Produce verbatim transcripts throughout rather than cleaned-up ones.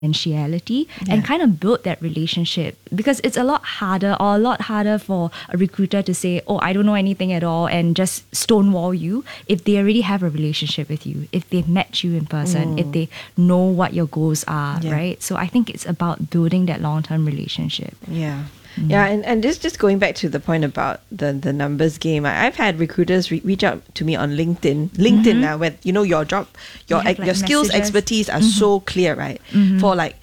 confidentiality yeah. and kind of build that relationship, because it's a lot harder or a lot harder for a recruiter to say, oh, I don't know anything at all, and just stonewall you if they already have a relationship with you, if they've met you in person, mm. if they know what your goals are, yeah. right? So I think it's about building that long-term relationship. Yeah. Mm. Yeah, and, and just, just going back to the point about the, the numbers game, I, I've had recruiters re- reach out to me on LinkedIn. LinkedIn mm-hmm. now, where you know your job, your you have, your like, skills, messages. expertise are mm-hmm. so clear, right? Mm-hmm. For like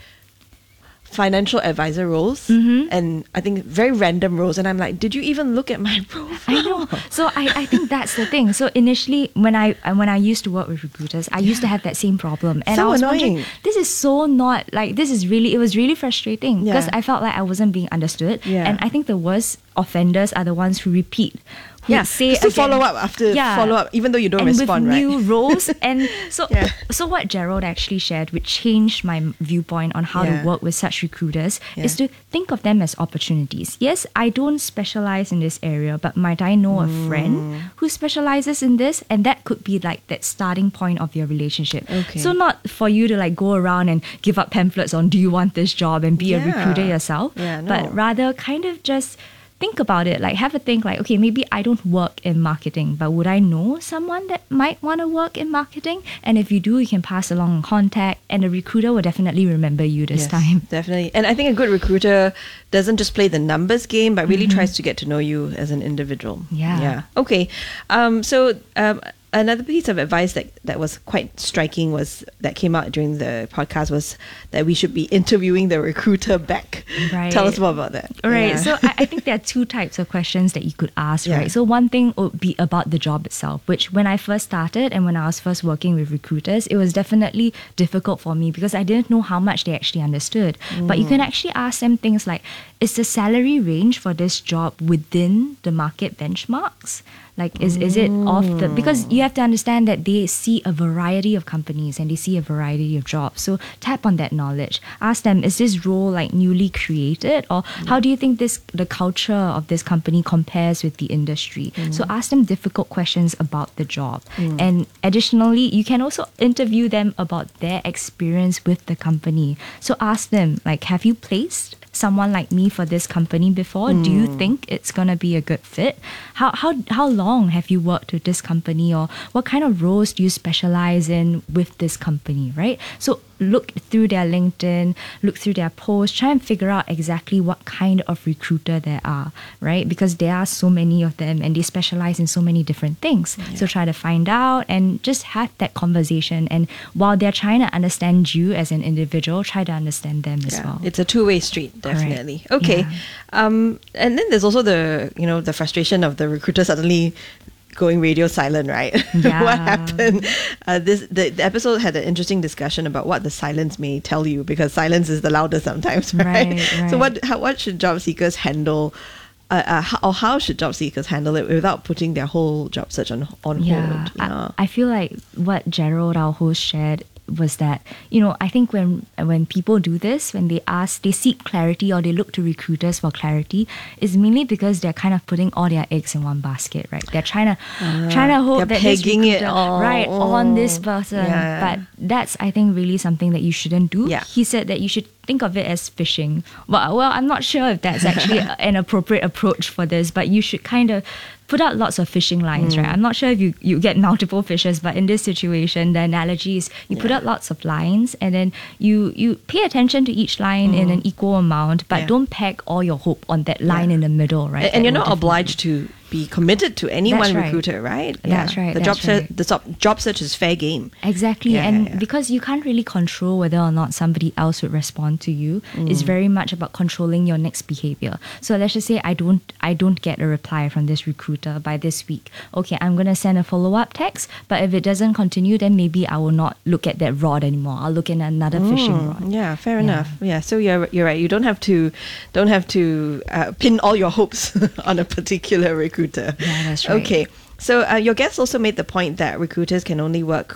financial advisor roles, mm-hmm. and I think very random roles, and I'm like, did you even look at my profile? I know. So I, I think that's the thing. So initially, when I when I used to work with recruiters, I used to have that same problem, and so I was annoying. wondering, this is so not like this is really it was really frustrating because yeah. I felt like I wasn't being understood, yeah. and I think the worst offenders are the ones who repeat. Yeah, say just to again, follow up after yeah, follow up, even though you don't and respond, with right? new roles, and so yeah. so what Gerald actually shared, which changed my viewpoint on how yeah. to work with such recruiters, yeah. is to think of them as opportunities. Yes, I don't specialize in this area, but might I know a mm. friend who specializes in this, and that could be like that starting point of your relationship. Okay. So not for you to like go around and give up pamphlets on do you want this job and be yeah. a recruiter yourself, yeah, no. but rather kind of just think about it, like have a think like, okay, maybe I don't work in marketing, but would I know someone that might want to work in marketing? And if you do, you can pass along contact, and the recruiter will definitely remember you this yes, time. Definitely. And I think a good recruiter doesn't just play the numbers game, but really mm-hmm. tries to get to know you as an individual. Yeah. Yeah. Okay. Um, so um, another piece of advice that, that was quite striking was that came out during the podcast was that we should be interviewing the recruiter back. Right. Tell us more about that. Right. Yeah. So I, I think there are two types of questions that you could ask, Yeah. right? So one thing would be about the job itself, which when I first started and when I was first working with recruiters, it was definitely difficult for me because I didn't know how much they actually understood. Mm. But you can actually ask them things like, is the salary range for this job within the market benchmarks? Like, is, is it off the... Because you have to understand that they see a variety of companies and they see a variety of jobs. So tap on that knowledge. Ask them, is this role like newly created? Or yeah. how do you think this the culture of this company compares with the industry? Mm. So ask them difficult questions about the job. Mm. And additionally, you can also interview them about their experience with the company. So ask them, like, have you placed someone like me for this company before? Mm. Do you think it's going to be a good fit? How how how long have you worked with this company, or what kind of roles do you specialize in with this company, right? So look through their LinkedIn, look through their posts, try and figure out exactly what kind of recruiter they are, right? Because there are so many of them and they specialize in so many different things. Yeah. So try to find out and just have that conversation. And while they're trying to understand you as an individual, try to understand them as yeah. well. It's a two-way street, definitely. Right. Okay. Yeah. Um, and then there's also the, you know, the frustration of the recruiter suddenly going radio silent, right? Yeah. What happened? Uh, this the, the episode had an interesting discussion about what the silence may tell you, because silence is the loudest sometimes, right? Right, right. So what how, what should job seekers handle, uh, uh, how, or how should job seekers handle it without putting their whole job search on on yeah. hold? You know? I, I feel like what Gerald, our host, shared was that, you know, I think when when people do this, when they ask, they seek clarity or they look to recruiters for clarity, is mainly because they're kind of putting all their eggs in one basket, right? They're trying to uh, trying to hope that this recruiter, it all. right, on this person. Yeah. But that's, I think, really something that you shouldn't do. Yeah. He said that you should think of it as fishing. Well, well, I'm not sure if that's actually an appropriate approach for this, but you should kind of put out lots of fishing lines, mm. right? I'm not sure if you, you get multiple fishes, but in this situation, the analogy is you yeah. put out lots of lines and then you, you pay attention to each line mm. in an equal amount, but yeah. don't peg all your hope on that line yeah. in the middle, right? And, and you're not obliged to be committed to any That's one right. recruiter, right? That's yeah. right. The that's job right. search, the job, job search is fair game. Exactly, Yeah, and yeah, yeah. because you can't really control whether or not somebody else would respond to you, Mm. it's very much about controlling your next behavior. So let's just say I don't, I don't get a reply from this recruiter by this week. Okay, I'm gonna send a follow-up text, but if it doesn't continue, then maybe I will not look at that rod anymore. I'll look at another Mm, fishing rod. Yeah, fair Yeah. enough. Yeah, so you're you're right. You don't have to don't have to uh, pin all your hopes on a particular recruiter. Yeah, that's right. Okay, so uh, your guest also made the point that recruiters can only work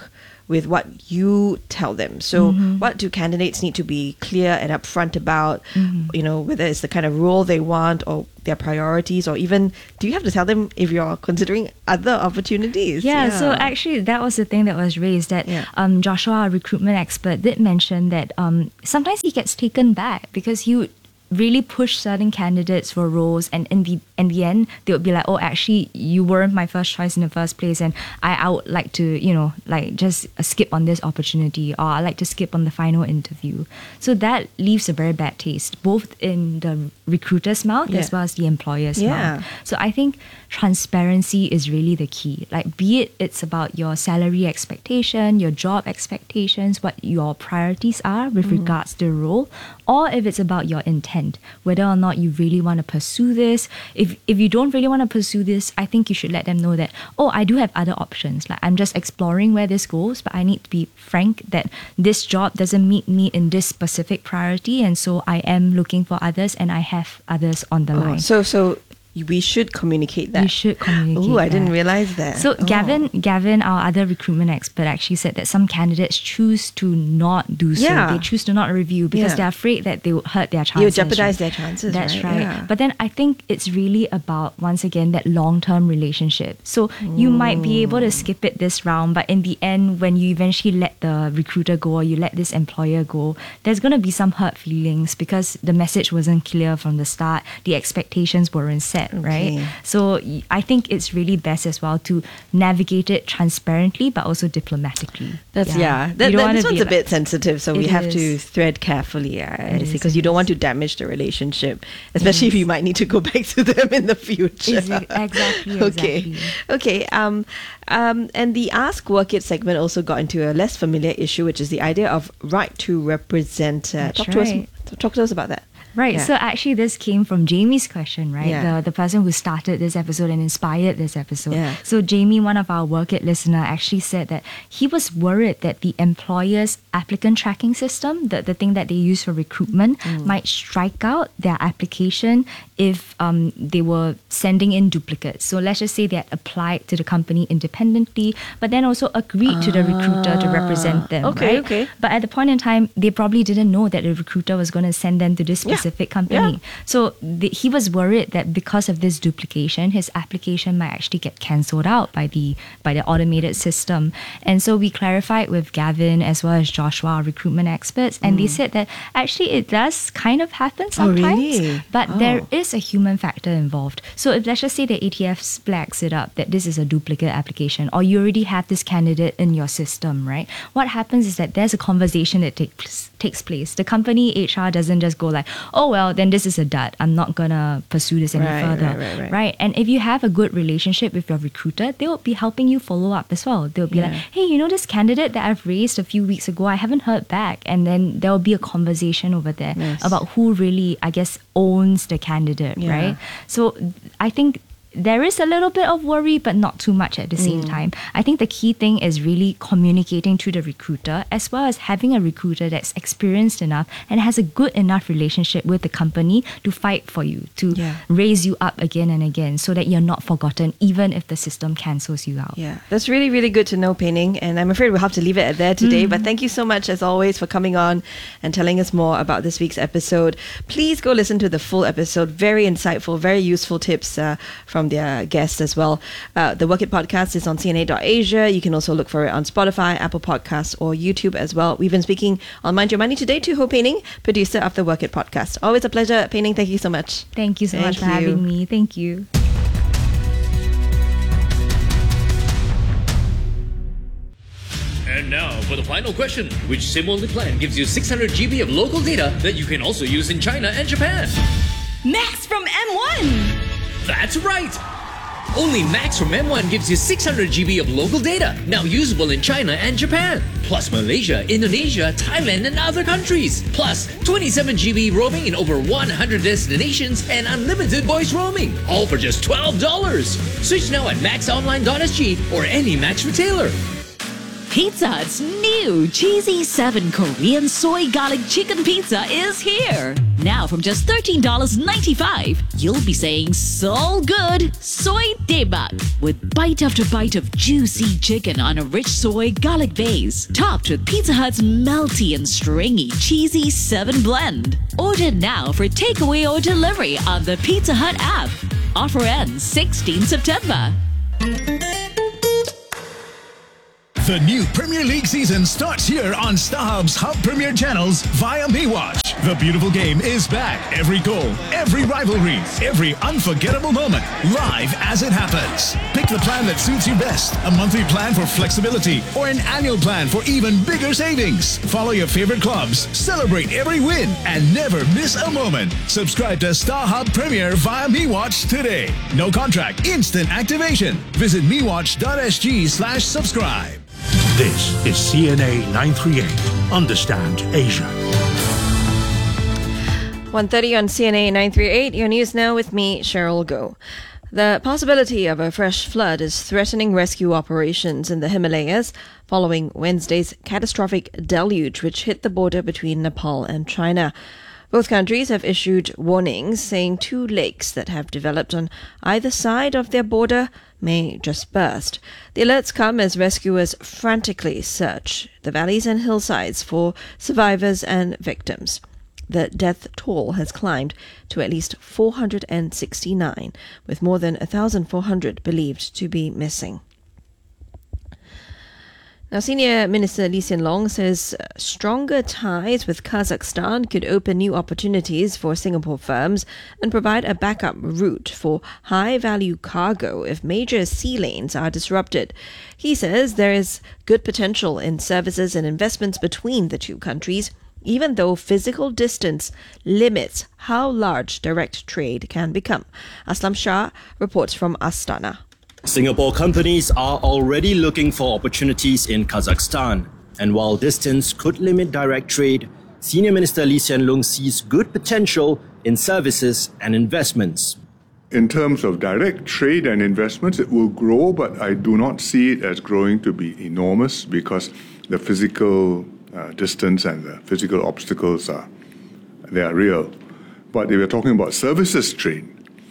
with what you tell them. So mm-hmm. what do candidates need to be clear and upfront about, mm-hmm. you know, whether it's the kind of role they want or their priorities, or even do you have to tell them if you're considering other opportunities? Yeah, yeah. So actually that was the thing that was raised, that yeah. um, Joshua, our recruitment expert, did mention that um, sometimes he gets taken back because he would really push certain candidates for roles, and in the in the end they would be like, oh, actually you weren't my first choice in the first place, and I, I would like to, you know, like just skip on this opportunity, or I like to skip on the final interview. So that leaves a very bad taste, both in the recruiter's mouth yeah. as well as the employer's yeah. mouth. So I think transparency is really the key. Like, be it it's about your salary expectation, your job expectations, what your priorities are with mm. regards to the role, or if it's about your intent, whether or not you really want to pursue this. If if you don't really want to pursue this, I think you should let them know that, oh, I do have other options. Like, I'm just exploring where this goes, but I need to be frank that this job doesn't meet me in this specific priority, and so I am looking for others, and I have others on the oh, line. So so we should communicate that. We should communicate Oh, I that. didn't realize that. So oh. Gavin, Gavin, our other recruitment expert, actually said that some candidates choose to not do so. Yeah. They choose to not review because Yeah. they're afraid that they would hurt their chances. You would jeopardize right? their chances. That's right. right. Yeah. But then I think it's really about, once again, that long-term relationship. So mm. you might be able to skip it this round, but in the end, when you eventually let the recruiter go, or you let this employer go, there's going to be some hurt feelings because the message wasn't clear from the start. The expectations weren't set, Okay. right? So I think it's really best as well to navigate it transparently, but also diplomatically. That's yeah. yeah. That, You don't that, wanna this one's be a bit sensitive, so we It have is. to thread carefully, I It is, because it you don't is. want to damage the relationship, especially if you might need to go back to them in the future. Is it- exactly, okay. exactly. Okay. Um. Um. And the Ask Work It segment also got into a less familiar issue, which is the idea of right to represent. Uh, That's talk to right. us. Talk to us about that. Right. Yeah. So actually this came from Jamie's question, right? Yeah. The the person who started this episode and inspired this episode. Yeah. So Jamie, one of our Work It listener, actually said that he was worried that the employer's applicant tracking system, the, the thing that they use for recruitment, Mm. might strike out their application if um, they were sending in duplicates. So let's just say they had applied to the company independently, but then also agreed to the recruiter to represent them. Okay, right? okay. But at the point in time, they probably didn't know that the recruiter was going to send them to this Yeah. specific company. Yeah. So the, he was worried that because of this duplication, his application might actually get cancelled out by the by the automated system. And so we clarified with Gavin as well as Joshua, our recruitment experts, and they said that actually it does kind of happen sometimes, really? but Oh. there is a human factor involved. So if let's just say the A T F flags it up that this is a duplicate application, or you already have this candidate in your system, right? What happens is that there's a conversation that takes takes place. The company H R doesn't just go like, oh well, then this is a dud. I'm not gonna pursue this any Right, further, right, right, right. And if you have a good relationship with your recruiter, they will be helping you follow up as well. They'll be Yeah. like, hey, you know this candidate that I've raised a few weeks ago, I haven't heard back, and then there will be a conversation over there Yes. about who really, I guess, owns the candidate, Yeah. right? So I think there is a little bit of worry, but not too much at the same time. I think the key thing is really communicating to the recruiter, as well as having a recruiter that's experienced enough and has a good enough relationship with the company to fight for you, to Yeah. raise you up again and again, so that you're not forgotten, even if the system cancels you out. Yeah, that's really, really good to know, Pei Ning. And I'm afraid we'll have to leave it at there today. But thank you so much, as always, for coming on and telling us more about this week's episode. Please go listen to the full episode. Very insightful, very useful tips uh, from their guests as well. Uh, the Work It podcast is on C N A dot Asia. You can also look for it on Spotify, Apple Podcasts, or YouTube as well. We've been speaking on Mind Your Money today to Ho Pei Ning, producer of the Work It podcast. Always a pleasure, Pei Ning. Thank you so much. Thank you so Thank much for you. having me. Thank you. And now for the final question. Which SIM-only plan gives you six hundred G B of local data that you can also use in China and Japan? Max from M one! That's right! Only Max from M one gives you six hundred G B of local data, now usable in China and Japan. Plus Malaysia, Indonesia, Thailand, and other countries. Plus twenty-seven G B roaming in over one hundred destinations and unlimited voice roaming. All for just twelve dollars. Switch now at max online dot s g or any Max retailer. Pizza Hut's new Cheesy seven Korean Soy Garlic Chicken Pizza is here. Now from just thirteen dollars and ninety-five cents, you'll be saying so good, soy daebak, with bite after bite of juicy chicken on a rich soy garlic base, topped with Pizza Hut's melty and stringy Cheesy seven blend. Order now for takeaway or delivery on the Pizza Hut app. Offer ends sixteenth September. The new Premier League season starts here on StarHub's Hub Premier channels via MeWatch. The beautiful game is back. Every goal, every rivalry, every unforgettable moment, live as it happens. Pick the plan that suits you best. A monthly plan for flexibility or an annual plan for even bigger savings. Follow your favorite clubs, celebrate every win, and never miss a moment. Subscribe to StarHub Premier via MeWatch today. No contract, instant activation. Visit mewatch.sg slash subscribe. This is C N A nine thirty-eight. Understand Asia. one thirty on C N A nine thirty-eight. Your news now with me, Cheryl Goh. The possibility of a fresh flood is threatening rescue operations in the Himalayas following Wednesday's catastrophic deluge which hit the border between Nepal and China. Both countries have issued warnings saying two lakes that have developed on either side of their border may just burst. The alerts come as rescuers frantically search the valleys and hillsides for survivors and victims. The death toll has climbed to at least four hundred sixty-nine, with more than one thousand four hundred believed to be missing. Now, Senior Minister Lee Hsien Loong says stronger ties with Kazakhstan could open new opportunities for Singapore firms and provide a backup route for high-value cargo if major sea lanes are disrupted. He says there is good potential in services and investments between the two countries, even though physical distance limits how large direct trade can become. Aslam Shah reports from Astana. Singapore companies are already looking for opportunities in Kazakhstan. And while distance could limit direct trade, Senior Minister Lee Hsien Loong sees good potential in services and investments. In terms of direct trade and investments, it will grow, but I do not see it as growing to be enormous because the physical uh, distance and the physical obstacles are, they are real. But if we're talking about services trade,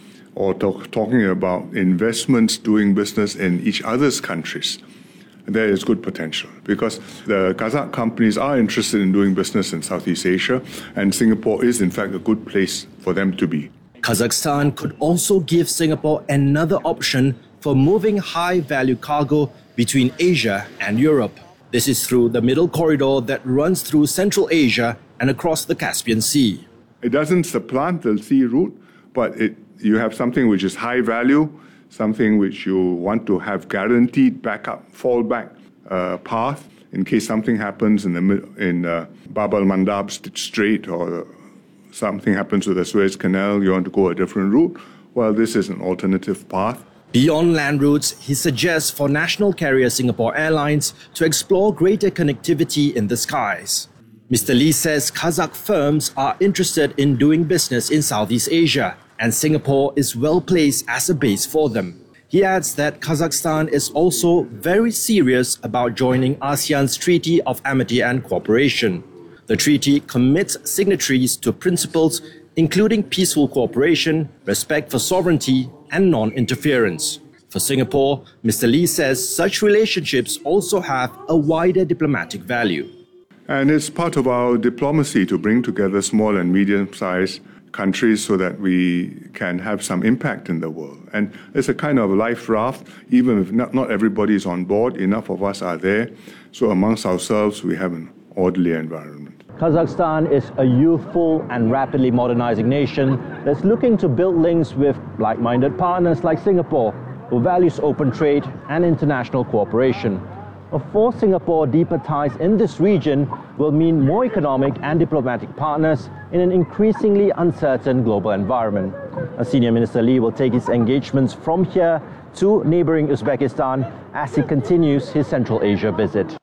or talk, talking about investments doing business in each other's countries, there is good potential because the Kazakh companies are interested in doing business in Southeast Asia, and Singapore is in fact a good place for them to be. Kazakhstan could also give Singapore another option for moving high-value cargo between Asia and Europe. This is through the middle corridor that runs through Central Asia and across the Caspian Sea. It doesn't supplant the sea route, but it you have something which is high value, something which you want to have guaranteed backup, fallback uh, path in case something happens in the in uh, Bab al-Mandab Strait or something happens with the Suez Canal, you want to go a different route. Well, this is an alternative path. Beyond land routes, he suggests for national carrier Singapore Airlines to explore greater connectivity in the skies. Mister Lee says Kazakh firms are interested in doing business in Southeast Asia, and Singapore is well placed as a base for them. He adds that Kazakhstan is also very serious about joining ASEAN's Treaty of Amity and Cooperation. The treaty commits signatories to principles including peaceful cooperation, respect for sovereignty, and non-interference. For Singapore, Mister Lee says such relationships also have a wider diplomatic value. And it's part of our diplomacy to bring together small and medium-sized countries so that we can have some impact in the world. And it's a kind of life raft, even if not, not everybody is on board, enough of us are there. So amongst ourselves, we have an orderly environment. Kazakhstan is a youthful and rapidly modernizing nation that's looking to build links with like-minded partners like Singapore, who values open trade and international cooperation. For Singapore, deeper ties in this region will mean more economic and diplomatic partners in an increasingly uncertain global environment. A Senior Minister Lee will take his engagements from here to neighboring Uzbekistan as he continues his Central Asia visit.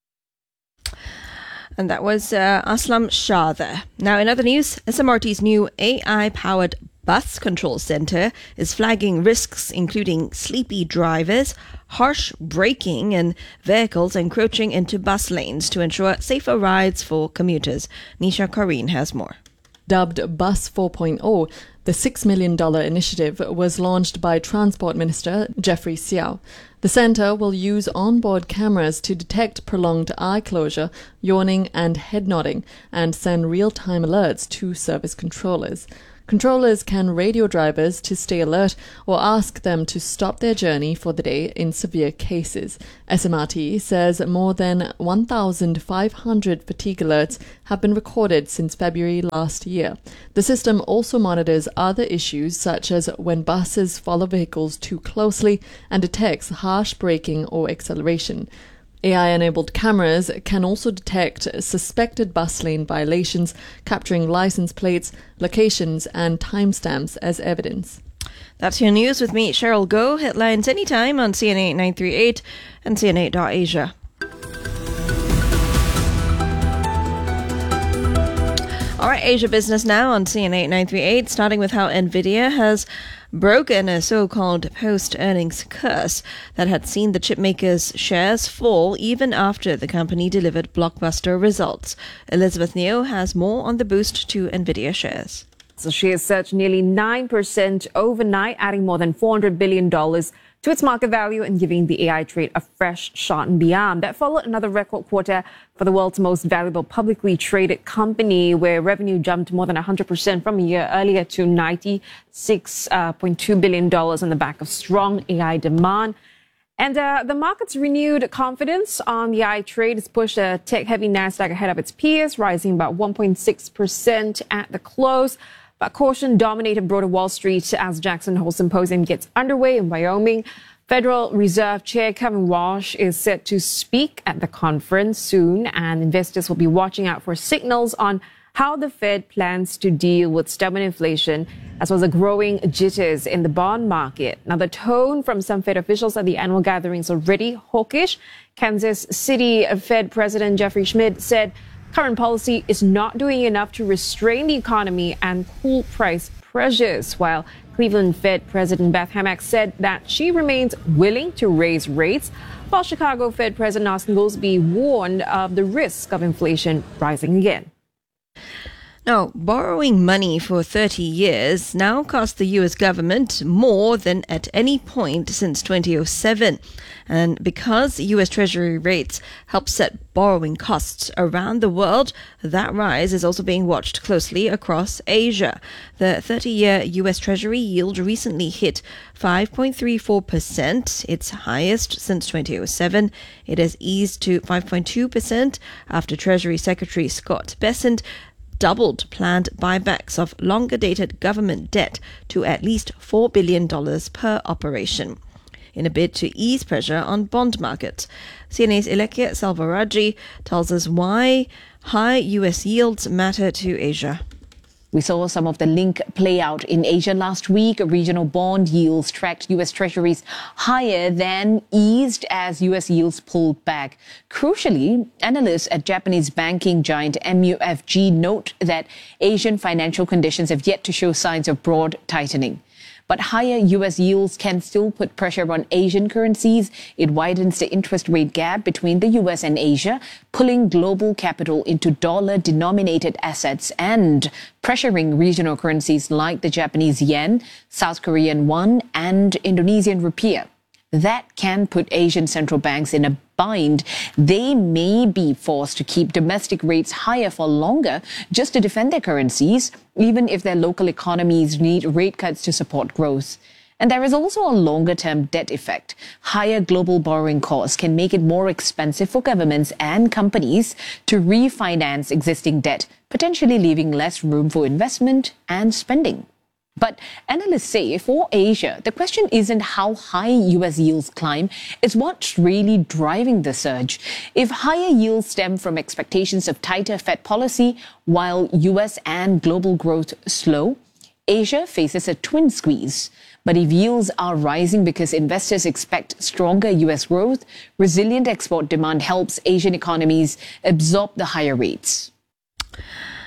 And that was uh, Aslam Shah there. Now, in other news, S M R T's new A I-powered Bus Control Centre is flagging risks including sleepy drivers, harsh braking and vehicles encroaching into bus lanes to ensure safer rides for commuters. Nisha Kareen has more. Dubbed Bus four point oh, the six million dollars initiative was launched by Transport Minister Jeffrey Xiao. The centre will use onboard cameras to detect prolonged eye closure, yawning and head nodding, and send real-time alerts to service controllers. Controllers can radio drivers to stay alert or ask them to stop their journey for the day in severe cases. S M R T says more than one thousand five hundred fatigue alerts have been recorded since February last year. The system also monitors other issues such as when buses follow vehicles too closely and detects harsh braking or acceleration. A I-enabled cameras can also detect suspected bus lane violations, capturing license plates, locations and timestamps as evidence. That's your news with me, Cheryl Goh. Headlines anytime on C N A nine three eight and C N A dot Asia. All right, Asia Business now on C N A nine three eight, starting with how NVIDIA has broken a so-called post-earnings curse that had seen the chipmaker's shares fall even after the company delivered blockbuster results. Elizabeth Neo has more on the boost to NVIDIA shares. The shares surged nearly nine percent overnight, adding more than four hundred billion dollars to its market value and giving the A I trade a fresh shot and beyond. That followed another record quarter for the world's most valuable publicly traded company, where revenue jumped more than one hundred percent from a year earlier to ninety-six point two billion dollars on the back of strong A I demand. And uh, the market's renewed confidence on the A I trade has pushed a tech-heavy Nasdaq ahead of its peers, rising about one point six percent at the close. But caution dominated broader Wall Street as Jackson Hole Symposium gets underway in Wyoming. Federal Reserve Chair Kevin Walsh is set to speak at the conference soon, and investors will be watching out for signals on how the Fed plans to deal with stubborn inflation, as well as the growing jitters in the bond market. Now, the tone from some Fed officials at the annual gathering is already hawkish. Kansas City Fed President Jeffrey Schmidt said current policy is not doing enough to restrain the economy and cool price pressures, while Cleveland Fed President Beth Hammack said that she remains willing to raise rates, while Chicago Fed President Austin Goolsbee warned of the risk of inflation rising again. Now, borrowing money for thirty years now costs the U S government more than at any point since two thousand seven. And because U S Treasury rates help set borrowing costs around the world, that rise is also being watched closely across Asia. The thirty-year U S Treasury yield recently hit five point three four percent, its highest since two thousand seven. It has eased to five point two percent after Treasury Secretary Scott Bessent doubled planned buybacks of longer-dated government debt to at least four billion dollars per operation, in a bid to ease pressure on bond markets. C N A's Ilekya Salvaraji tells us why high U S yields matter to Asia. We saw some of the link play out in Asia last week. Regional bond yields tracked U S Treasuries higher than eased as U S yields pulled back. Crucially, analysts at Japanese banking giant M U F G note that Asian financial conditions have yet to show signs of broad tightening. But higher U S yields can still put pressure on Asian currencies. It widens the interest rate gap between the U S and Asia, pulling global capital into dollar-denominated assets and pressuring regional currencies like the Japanese yen, South Korean won, and Indonesian rupiah. That can put Asian central banks in a bind. They may be forced to keep domestic rates higher for longer just to defend their currencies, even if their local economies need rate cuts to support growth. And there is also a longer-term debt effect. Higher global borrowing costs can make it more expensive for governments and companies to refinance existing debt, potentially leaving less room for investment and spending. But analysts say for Asia, the question isn't how high U S yields climb, it's what's really driving the surge. If higher yields stem from expectations of tighter Fed policy, while U S and global growth slow, Asia faces a twin squeeze. But if yields are rising because investors expect stronger U S growth, resilient export demand helps Asian economies absorb the higher rates.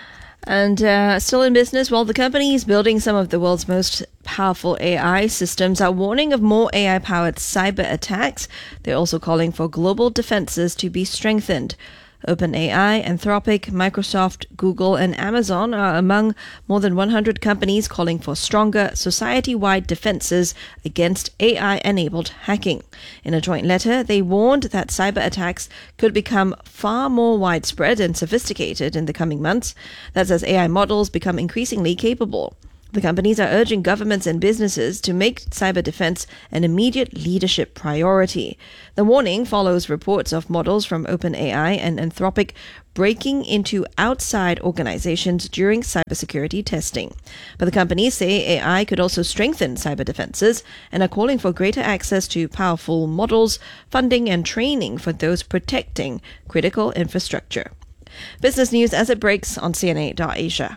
And uh, still in business, while the companies building some of the world's most powerful A I systems are warning of more A I-powered cyber attacks, they're also calling for global defenses to be strengthened. OpenAI, Anthropic, Microsoft, Google, and Amazon are among more than one hundred companies calling for stronger society-wide defenses against A I-enabled hacking. In a joint letter, they warned that cyber attacks could become far more widespread and sophisticated in the coming months. That's as A I models become increasingly capable. The companies are urging governments and businesses to make cyber defense an immediate leadership priority. The warning follows reports of models from OpenAI and Anthropic breaking into outside organizations during cybersecurity testing. But the companies say A I could also strengthen cyber defenses and are calling for greater access to powerful models, funding and training for those protecting critical infrastructure. Business news as it breaks on C N A dot Asia.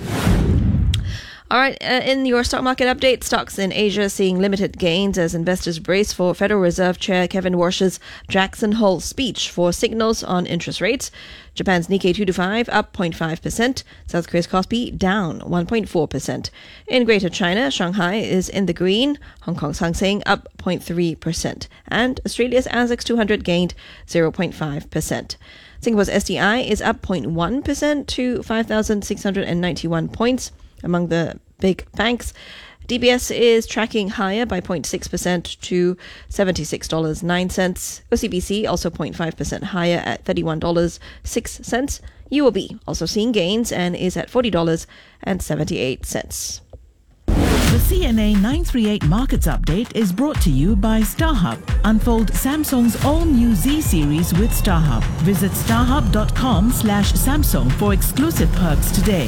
All right, uh, in your stock market update, stocks in Asia seeing limited gains as investors brace for Federal Reserve Chair Kevin Warsh's Jackson Hole speech for signals on interest rates. Japan's Nikkei two twenty-five up zero point five percent, South Korea's Kospi down one point four percent. In Greater China, Shanghai is in the green, Hong Kong's Hang Seng up zero point three percent, and Australia's A S X two hundred gained zero point five percent. Singapore's S T I is up zero point one percent to five thousand six hundred ninety-one points. Among the big banks, D B S is tracking higher by zero point six percent to seventy-six dollars and nine cents. O C B C also zero point five percent higher at thirty-one dollars and six cents. U O B also seeing gains and is at forty dollars and seventy-eight cents. The C N A nine thirty-eight Markets Update is brought to you by StarHub. Unfold Samsung's all-new Z series with StarHub. Visit starhub dot com slash Samsung for exclusive perks today.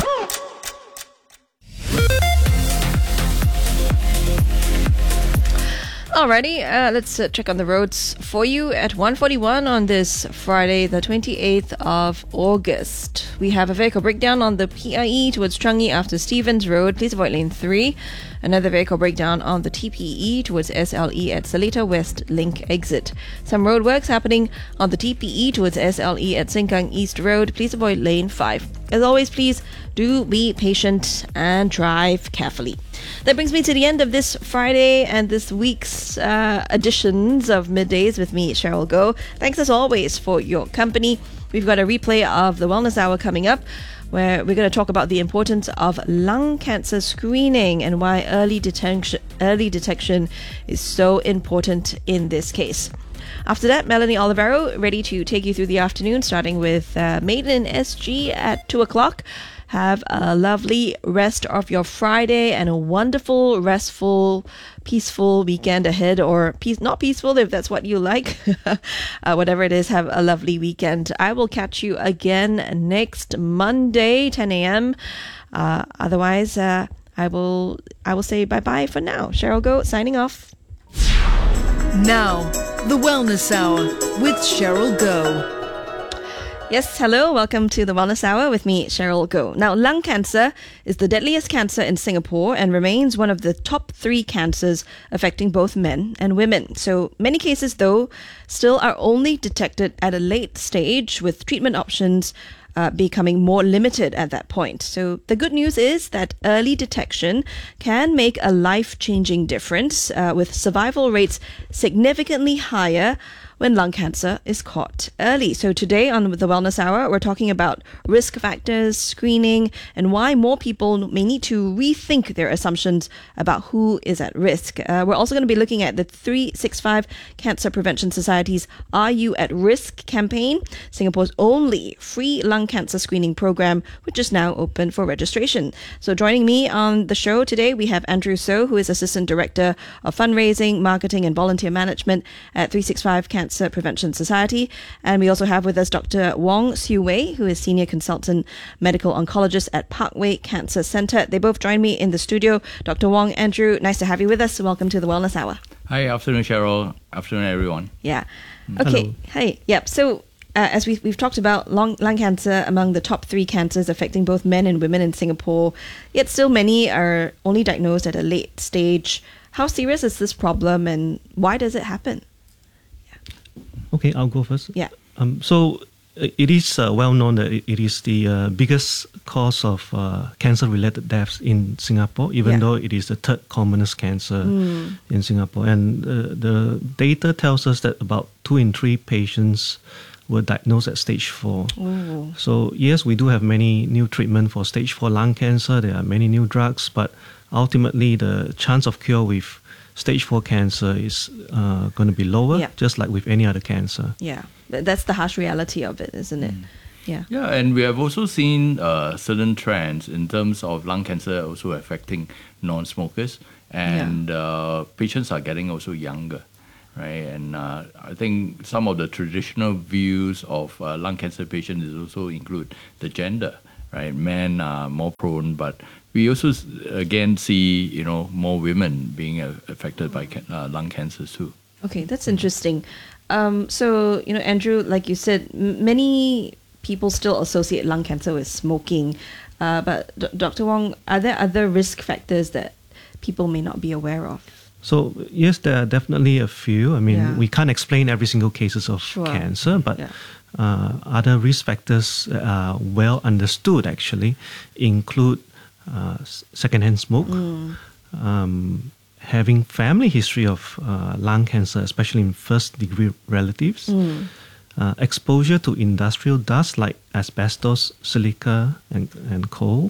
Alrighty, uh, let's uh, check on the roads for you at one forty-one on this Friday, the twenty-eighth of August. We have a vehicle breakdown on the P I E towards Changi after Stevens Road. Please avoid lane three. Another vehicle breakdown on the T P E towards S L E at Seletar West Link exit. Some roadworks happening on the T P E towards S L E at Sengkang East Road. Please avoid lane five. As always, please do be patient and drive carefully. That brings me to the end of this Friday and this week's uh, editions of Middays with me, Cheryl Goh. Thanks as always for your company. We've got a replay of the Wellness Hour coming up, where we're going to talk about the importance of lung cancer screening and why early detection, early detection is so important in this case. After that, Melanie Olivero ready to take you through the afternoon, starting with uh, Made in S G at two o'clock. Have a lovely rest of your Friday and a wonderful, restful, peaceful weekend ahead, or peace, not peaceful if that's what you like. uh, whatever it is, have a lovely weekend. I will catch you again next Monday, ten a.m. Uh, otherwise, uh, I will I will say bye-bye for now. Cheryl Goh signing off. Now, the Wellness Hour with Cheryl Goh. Yes, hello, welcome to the Wellness Hour with me, Cheryl Goh. Now, lung cancer is the deadliest cancer in Singapore and remains one of the top three cancers affecting both men and women. So many cases, though, still are only detected at a late stage, with treatment options Uh, becoming more limited at that point. So the good news is that early detection can make a life-changing difference, uh, with survival rates significantly higher when lung cancer is caught early. So today on the Wellness Hour, we're talking about risk factors, screening, and why more people may need to rethink their assumptions about who is at risk. Uh, we're also going to be looking at the three sixty-five Cancer Prevention Society's Are You at Risk campaign, Singapore's only free lung cancer screening program, which is now open for registration. So joining me on the show today, we have Andrew So, who is Assistant Director of Fundraising, Marketing and Volunteer Management at three sixty-five Cancer Cancer Prevention Society. And we also have with us Doctor Wong Siu Wei, who is Senior Consultant Medical Oncologist at Parkway Cancer Centre. They both join me in the studio. Doctor Wong, Andrew, nice to have you with us. Welcome to the Wellness Hour. Hi, afternoon, Cheryl. Afternoon, everyone. Yeah. Okay. Hello. Hi. Yep. So, Uh, as we've, we've talked about, lung, lung cancer among the top three cancers affecting both men and women in Singapore, yet still many are only diagnosed at a late stage. How serious is this problem and why does it happen? Okay, I'll go first. Yeah. Um, so it is uh, well known that it, it is the uh, biggest cause of uh, cancer-related deaths in Singapore, even Yeah. though it is the third commonest cancer Mm. in Singapore. And uh, the data tells us that about two in three patients were diagnosed at stage four. Ooh. So yes, we do have many new treatment for stage four lung cancer. There are many new drugs, but ultimately the chance of cure with stage four cancer is uh, going to be lower, Yeah. just like with any other cancer. Yeah, Th- that's the harsh reality of it, isn't it? Yeah. Yeah, and we have also seen uh, certain trends in terms of lung cancer also affecting non-smokers, and uh, patients are getting also younger, right? And uh, I think some of the traditional views of uh, lung cancer patients is also include the gender, right? Men are more prone, but we also s- again see you know more women being uh, affected by ca- uh, lung cancers too. Okay, that's interesting. Um, so, you know, Andrew, like you said, m- many people still associate lung cancer with smoking. Uh, but D- Doctor Wong, are there other risk factors that people may not be aware of? So yes, there are definitely a few. I mean, Yeah. we can't explain every single cases of Sure. cancer, but Yeah. uh, other risk factors that are well understood actually include uh, s- secondhand smoke, Mm. um, having family history of uh, lung cancer, especially in first degree relatives, Mm. uh, exposure to industrial dust like asbestos, silica, and, and coal,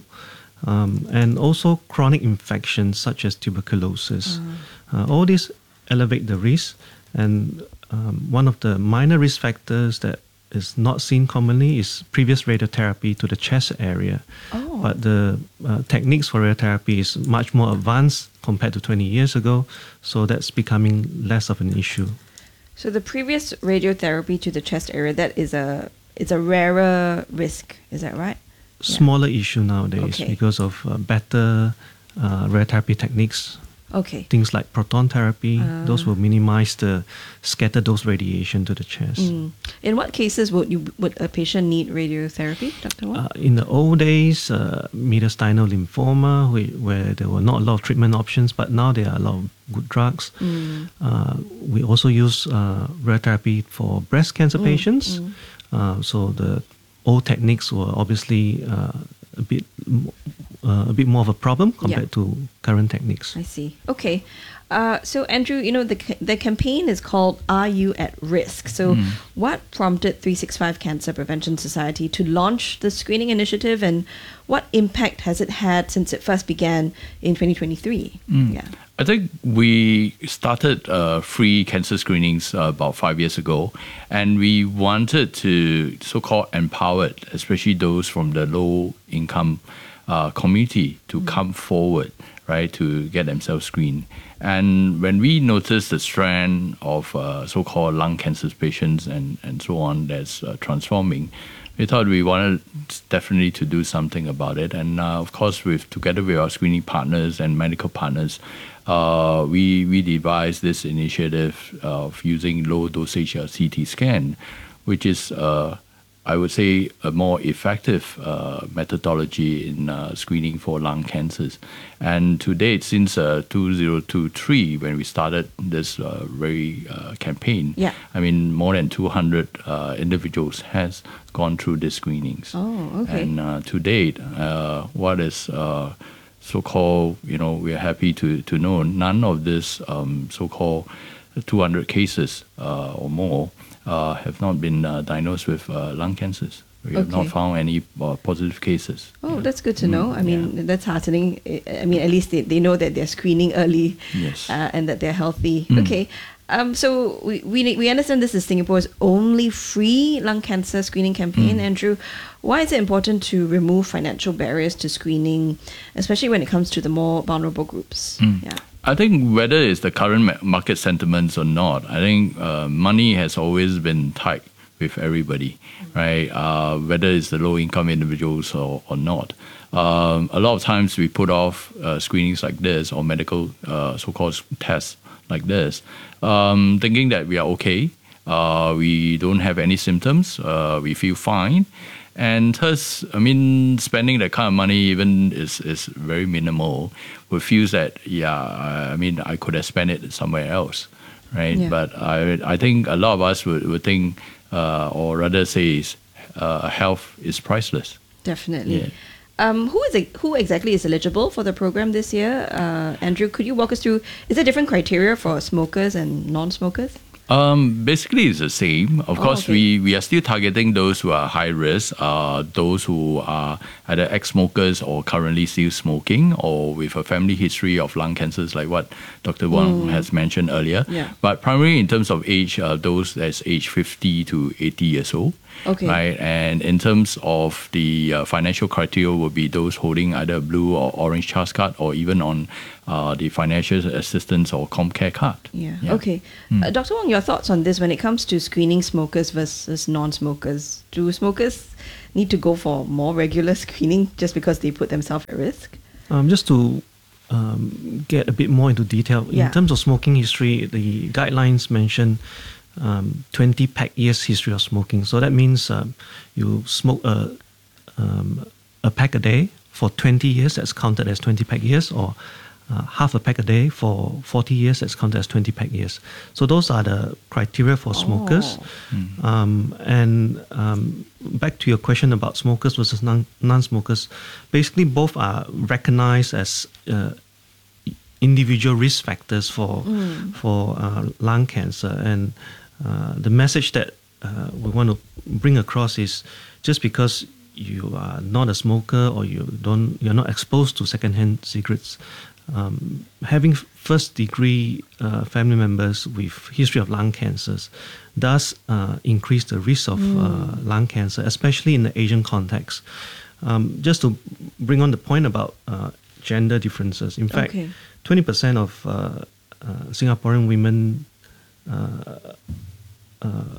um, and also chronic infections such as tuberculosis. Uh, all these elevate the risk, and um, one of the minor risk factors that is not seen commonly is previous radiotherapy to the chest area. Oh. But the uh, techniques for radiotherapy is much more advanced compared to twenty years ago, so that's becoming less of an issue. So the previous radiotherapy to the chest area, that is a it's a rarer risk, is that right? Smaller issue nowadays Okay. because of uh, better uh, radiotherapy techniques. Okay. Things like proton therapy, Ah. those will minimize the scattered dose radiation to the chest. Mm. In what cases would you would a patient need radiotherapy, Doctor Wong? Uh, in the old days, uh, mediastinal lymphoma, where, where there were not a lot of treatment options, but now there are a lot of good drugs. Mm. Uh, we also use uh, radiotherapy for breast cancer Mm, patients. mm. Uh, so the old techniques were obviously uh, a bit m- uh, a bit more of a problem compared to current techniques. I see. Okay. Uh, so, Andrew, you know, the, ca- the campaign is called Are You at Risk? So, Mm. what prompted three sixty-five Cancer Prevention Society to launch the screening initiative, and what impact has it had since it first began in twenty twenty-three? Mm. Yeah. I think we started uh, free cancer screenings uh, about five years ago, and we wanted to so-called empower, especially those from the low-income uh, community, to come forward, right, to get themselves screened. And when we noticed the strand of uh, so-called lung cancer patients and, and so on that's uh, transforming, we thought we wanted definitely to do something about it. And uh, of course, with together with our screening partners and medical partners, uh, we we devised this initiative of using low dosage uh, C T scan, which is uh, I would say a more effective uh, methodology in uh, screening for lung cancers. And to date, since uh, two thousand twenty-three, when we started this uh, very uh, campaign, Yeah. I mean more than two hundred uh, individuals has gone through these screenings. Oh, okay. And uh, to date, uh, what is uh, so-called, you know, we are happy to, to know none of this um, so-called two hundred cases uh, or more uh, have not been uh, diagnosed with uh, lung cancers. We have not Okay. found any uh, positive cases. Oh, that's good to know. Mm, I mean, that's heartening. I I mean, at least they, they know that they're screening early Yes. uh, and that they're healthy. Mm. Okay. Um, so we, we we understand this is Singapore's only free lung cancer screening campaign. Mm. Andrew, why is it important to remove financial barriers to screening, especially when it comes to the more vulnerable groups? Mm. Yeah. I think whether it's the current ma- market sentiments or not, I think uh, money has always been tight with everybody, right? Uh, whether it's the low-income individuals or, or not. Um, a lot of times we put off uh, screenings like this or medical uh, so-called tests like this, um, thinking that we are okay, uh, we don't have any symptoms, uh, we feel fine. And thus, I mean, spending that kind of money even is, is very minimal. We feel that, yeah, I mean, I could have spent it somewhere else, right? Yeah. But I I think a lot of us would, would think, uh, or rather say, is, uh, health is priceless. Definitely. Yeah. Um, who is who exactly is eligible for the program this year? Uh, Andrew, could you walk us through? Is there different criteria for smokers and non-smokers? Um, basically, it's the same. Of Oh, course, okay. we, we are still targeting those who are high risk, uh, those who are either ex-smokers or currently still smoking, or with a family history of lung cancers, like what Doctor Wang Mm. has mentioned earlier. Yeah. But primarily in terms of age, uh, those that's age fifty to eighty years old. Okay. Right, and in terms of the uh, financial criteria, will be those holding either a blue or orange CHAS card, or even on uh, the financial assistance or ComCare card. Yeah. Yeah. Okay. Uh, Doctor Wong, your thoughts on this when it comes to screening smokers versus non-smokers? Do smokers need to go for more regular screening just because they put themselves at risk? Um, just to um, get a bit more into detail, Yeah. in terms of smoking history, the guidelines mention um, twenty pack years history of smoking. So that means um, you smoke a, um, a pack a day for twenty years, that's counted as twenty pack years, or uh, half a pack a day for forty years, that's counted as twenty pack years. So those are the criteria for smokers. Oh. Um, and um, back to your question about smokers versus non- non-smokers, basically both are recognized as uh, individual risk factors for Mm. for uh, lung cancer. And uh, the message that uh, we want to bring across is just because you are not a smoker or you don't you're not exposed to secondhand cigarettes, um, having first degree uh, family members with history of lung cancers does uh, increase the risk of Mm. uh, lung cancer, especially in the Asian context. Um, just to bring on the point about uh, gender differences, in fact, Okay. twenty percent of uh, uh, Singaporean women uh, uh,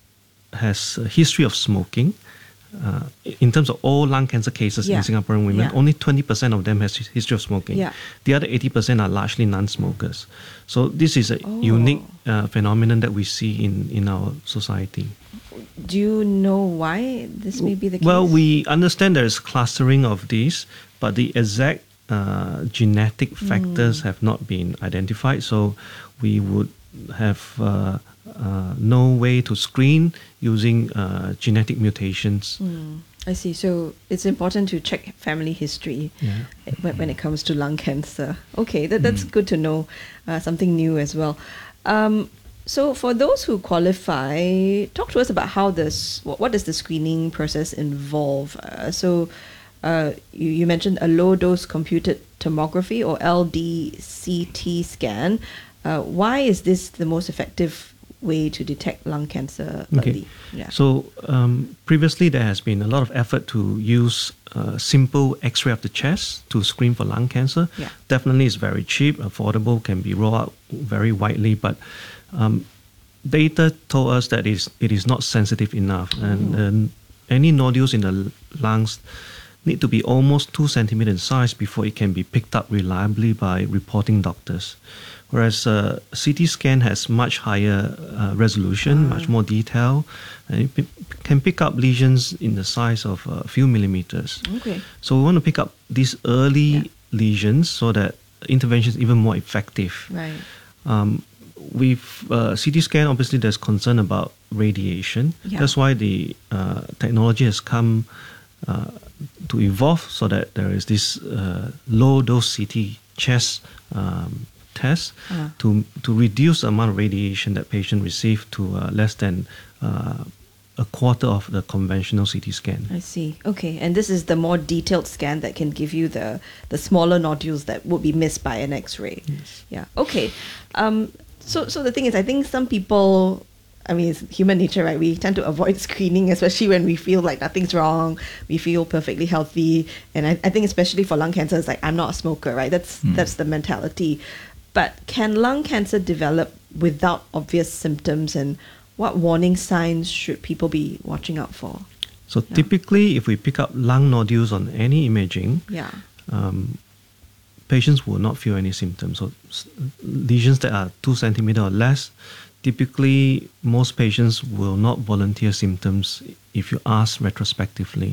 has a history of smoking. Uh, in terms of all lung cancer cases Yeah. in Singaporean women, Yeah. only twenty percent of them has his- history of smoking. Yeah. The other eighty percent are largely non-smokers. So this is a Oh. unique uh, phenomenon that we see in, in our society. Do you know why this may be the case? Well, we understand there is clustering of these, but the exact uh, genetic factors Mm. have not been identified. So we would have uh, uh, no way to screen using uh, genetic mutations. Mm, I see. So it's important to check family history Yeah. when, when it comes to lung cancer. Okay, that, that's good to know. Uh, something new as well. Um, so for those who qualify, talk to us about how this, what, what does the screening process involve? Uh, so uh, you, you mentioned a low dose computed tomography or L D C T scan. Uh, why is this the most effective way to detect lung cancer early? Yeah. So um, previously there has been a lot of effort to use uh, simple X-ray of the chest to screen for lung cancer. Yeah. Definitely it's very cheap, affordable, can be rolled out very widely, but um, data told us that it is, it is not sensitive enough, and um, any nodules in the l- lungs need to be almost two centimeters in size before it can be picked up reliably by reporting doctors. Whereas uh, C T scan has much higher uh, resolution, much more detail, and it p- can pick up lesions in the size of a few millimeters. Okay. So we want to pick up these early lesions so that intervention is even more effective. Right. Um, with uh, C T scan, obviously there's concern about radiation. Yeah. That's why the uh, technology has come uh, to evolve so that there is this uh, low dose C T chest um, test Ah. to to reduce the amount of radiation that patient receive to uh, less than uh, a quarter of the conventional C T scan. I see. Okay, and this is the more detailed scan that can give you the the smaller nodules that would be missed by an X-ray. Yes. Yeah. Okay. Um. So so the thing is, I think some people. I mean, it's human nature, right? We tend to avoid screening, especially when we feel like nothing's wrong. We feel perfectly healthy, and I, I think especially for lung cancer, it's like I'm not a smoker, right? That's Mm. that's the mentality. But can lung cancer develop without obvious symptoms, and what warning signs should people be watching out for? So typically, if we pick up lung nodules on any imaging, Yeah. um, patients will not feel any symptoms. So s- lesions that are two centimeter or less, typically most patients will not volunteer symptoms if you ask retrospectively.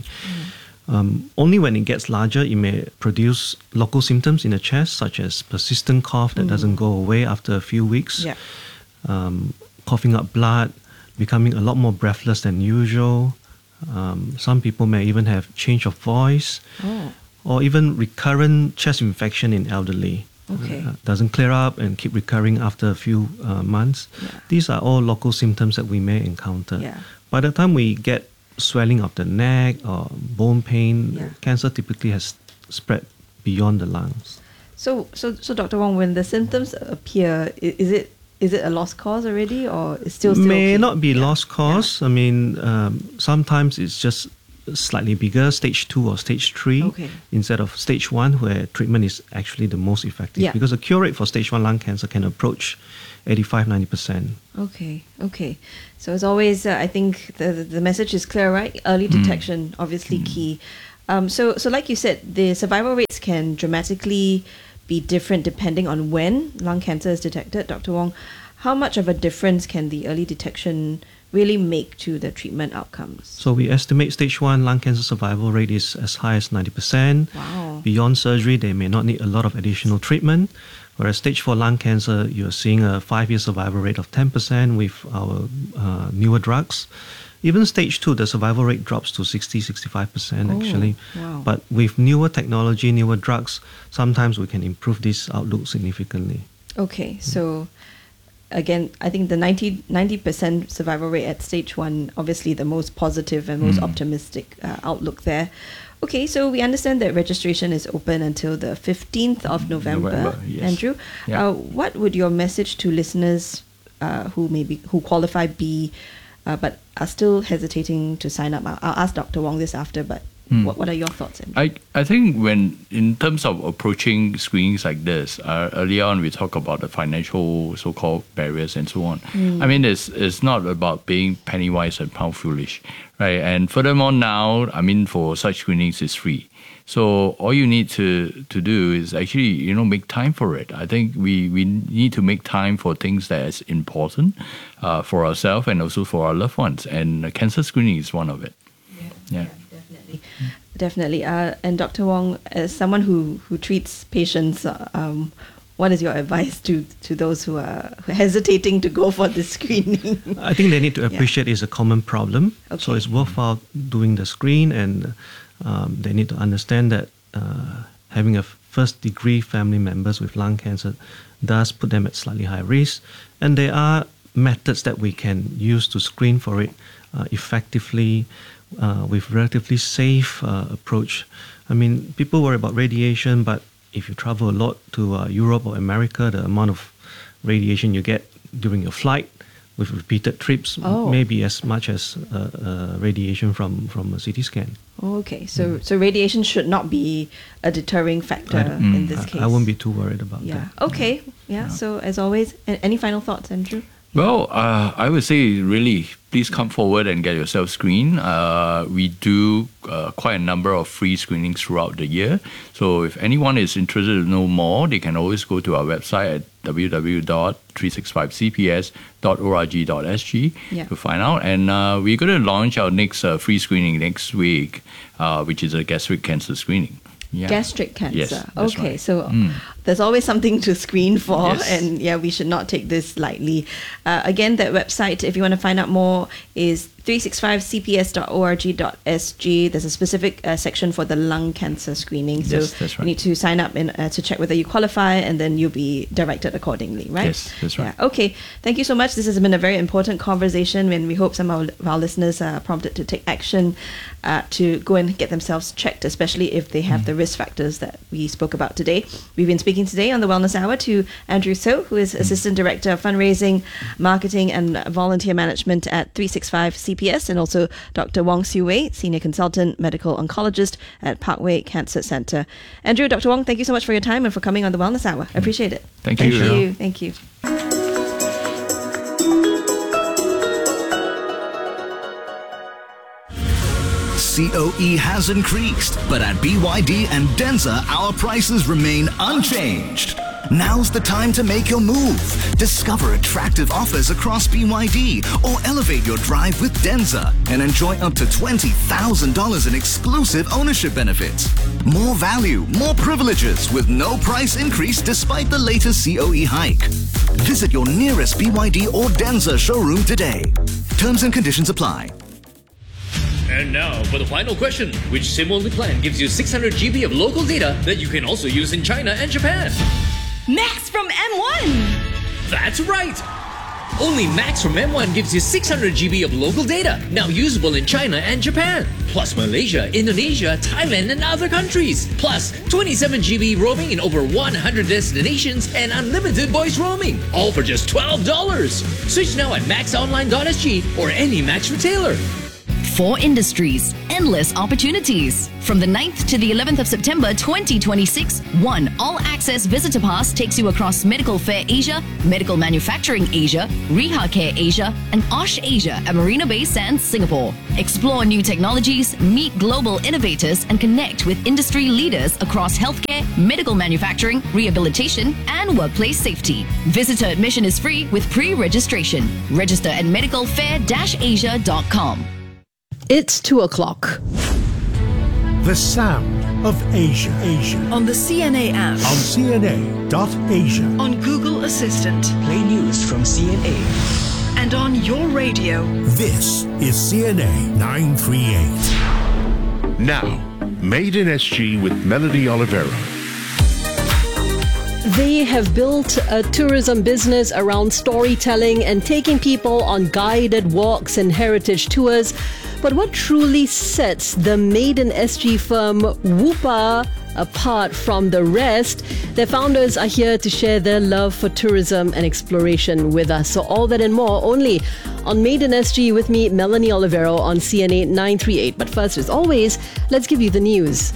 Um, only when it gets larger, it may produce local symptoms in the chest, such as persistent cough that Mm. doesn't go away after a few weeks, Yeah. um, coughing up blood, becoming a lot more breathless than usual, Um, some people may even have change of voice, Oh. or even recurrent chest infection in elderly. Okay. Uh, doesn't clear up and keep recurring after a few uh, months. Yeah. These are all local symptoms that we may encounter. Yeah. By the time we get swelling of the neck or bone pain, Yeah. cancer typically has spread beyond the lungs. So, so, so, Doctor Wong, when the symptoms appear, i- is it is it a lost cause already, or is still still May okay? not be lost cause. I mean, um, sometimes it's just slightly bigger, stage two or stage three, Okay. instead of stage one, where treatment is actually the most effective. Yeah. Because the cure rate for stage one lung cancer can approach eighty-five to ninety percent. Okay, okay. So as always, uh, I think the, the the message is clear, right? Early Mm. detection, obviously key. Um, so so like you said, the survival rates can dramatically be different depending on when lung cancer is detected. Doctor Wong, how much of a difference can the early detection really make to the treatment outcomes? So we estimate stage one lung cancer survival rate is as high as ninety percent. Wow. Beyond surgery, they may not need a lot of additional treatment. Whereas stage four lung cancer, you're seeing a five-year survival rate of ten percent with our uh, newer drugs. Even stage two, the survival rate drops to sixty to sixty-five percent Oh, actually. wow. But with newer technology, newer drugs, sometimes we can improve this outlook significantly. Okay, so again, I think the ninety percent survival rate at stage one, obviously the most positive and most Mm. optimistic uh, outlook there. Okay, so we understand that registration is open until the fifteenth of November. November, yes. Andrew, Yeah. uh, what would your message to listeners uh, who maybe who qualify be, uh, but are still hesitating to sign up? I'll, I'll ask Doctor Wong this after, but Hmm. what, what are your thoughts, Andrew? I, I think when, in terms of approaching screenings like this, uh, earlier on we talked about the financial so-called barriers and so on. Mm. I mean, it's, it's not about being penny wise and pound foolish, right? And furthermore now, I mean, for such screenings, it's free. So all you need to, to do is actually, you know, make time for it. I think we, we need to make time for things that is important uh, for ourselves and also for our loved ones. And uh, cancer screening is one of it. Yeah. Definitely. Definitely. Uh, and Doctor Wong, as someone who, who treats patients, uh, um, what is your advice to, to those who are hesitating to go for the screening? I think they need to Yeah. appreciate it's a common problem. So Okay. it's worthwhile doing the screen, and um, they need to understand that uh, having a first degree family members with lung cancer does put them at slightly higher risk. And there are methods that we can use to screen for it uh, effectively uh, with relatively safe uh, approach. I mean, people worry about radiation, but if you travel a lot to uh, Europe or America, the amount of radiation you get during your flight with repeated trips Oh. may be as much as uh, uh, radiation from, from a C T scan. Okay, so so radiation should not be a deterring factor I- in this I, case. I won't be too worried about Yeah. that. Okay. Yeah. So as always, a- any final thoughts, Andrew? Well, uh, I would say really, please come forward and get yourself screened. Uh, we do uh, quite a number of free screenings throughout the year. So if anyone is interested to know more, they can always go to our website at w w w dot three sixty-five c p s dot org dot s g Yeah. to find out. And uh, we're going to launch our next uh, free screening next week, uh, which is a gastric cancer screening. Yeah. Gastric cancer. Yes, that's okay, right. so Mm. there's always something to screen for, Yes. and yeah, we should not take this lightly. Uh, again, that website, if you want to find out more, is three sixty-five c p s dot org dot s g. There's a specific uh, section for the lung cancer screening, so Yes, that's right. you need to sign up and uh, to check whether you qualify, and then you'll be directed accordingly, right? Yes, that's right. Yeah. Okay. Thank you so much. This has been a very important conversation, and we hope some of our, our listeners are prompted to take action uh, to go and get themselves checked, especially if they have the risk factors that we spoke about today. We've been speaking today on the Wellness Hour to Andrew So, who is Assistant Director of Fundraising, Marketing and Volunteer Management at three sixty-five C P S, and also Doctor Wong Siu Wei, Senior Consultant Medical Oncologist at Parkway Cancer Centre. Andrew, Doctor Wong, thank you so much for your time and for coming on the Wellness Hour. I appreciate it. Thank Thank you. you. Thank you. C O E has increased, but at B Y D and Denza, our prices remain unchanged. Now's the time to make your move. Discover attractive offers across B Y D or elevate your drive with Denza and enjoy up to twenty thousand dollars in exclusive ownership benefits. More value, more privileges with no price increase despite the latest C O E hike. Visit your nearest B Y D or Denza showroom today. Terms and conditions apply. And now for the final question. Which SIM-only plan gives you six hundred G B of local data that you can also use in China and Japan? Max from M one. That's right! Only Max from M one gives you six hundred G B of local data, now usable in China and Japan. Plus Malaysia, Indonesia, Thailand and other countries. Plus twenty-seven G B roaming in over one hundred destinations and unlimited voice roaming. All for just twelve dollars. Switch now at max online dot s g or any Max retailer. Four industries, endless opportunities. From the ninth to the eleventh of September twenty twenty-six, one all-access visitor pass takes you across Medical Fair Asia, Medical Manufacturing Asia, Reha Care Asia, and Osh Asia at Marina Bay Sands, Singapore. Explore new technologies, meet global innovators, and connect with industry leaders across healthcare, medical manufacturing, rehabilitation, and workplace safety. Visitor admission is free with pre-registration. Register at medical fair dash asia dot com. It's two o'clock. The sound of Asia. Asia. On the C N A app. On C N A dot asia. On Google Assistant. Play news from C N A. And on your radio. This is C N A nine thirty-eight. Now, Made in S G with Melanie Olivero. They have built a tourism business around storytelling and taking people on guided walks and heritage tours. But what truly sets the Made in S G firm Woopa apart from the rest? Their founders are here to share their love for tourism and exploration with us. So all that and more only on Made in S G with me, Melanie Olivero on C N A nine thirty-eight. But first, as always, let's give you the news.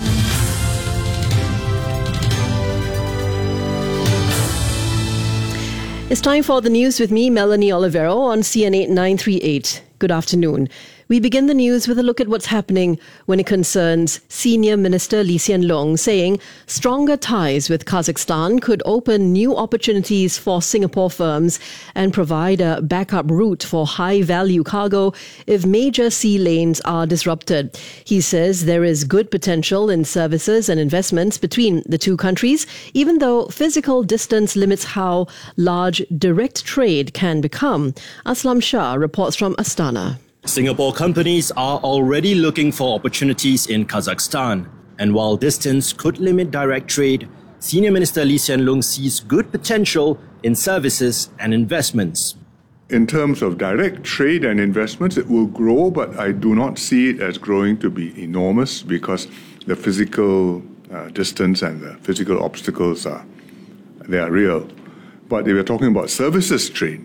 It's time for the news with me, Melanie Olivero on C N A nine thirty-eight. Good afternoon. We begin the news with a look at what's happening when it concerns Senior Minister Lee Hsien Loong saying stronger ties with Kazakhstan could open new opportunities for Singapore firms and provide a backup route for high-value cargo if major sea lanes are disrupted. He says there is good potential in services and investments between the two countries, even though physical distance limits how large direct trade can become. Aslam Shah reports from Astana. Singapore companies are already looking for opportunities in Kazakhstan. And while distance could limit direct trade, Senior Minister Lee Hsien Loong sees good potential in services and investments. In terms of direct trade and investments, it will grow, but I do not see it as growing to be enormous because the physical uh, distance and the physical obstacles are, they are real. But if we're talking about services trade,